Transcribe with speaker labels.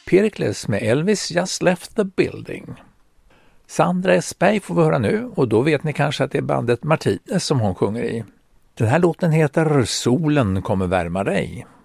Speaker 1: Pericles med Elvis Just Left the Building. Sandra Esberg får vi höra nu, och då vet ni kanske att det är bandet Martinez som hon sjunger i. Den här låten heter Solen kommer värma dig.